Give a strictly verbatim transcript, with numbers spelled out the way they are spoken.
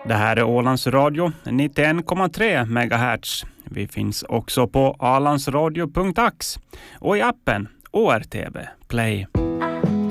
Det här är Ålands Radio nittioen komma tre megahertz. Vi finns också på alandsradio punkt ax och i appen O R T V Play.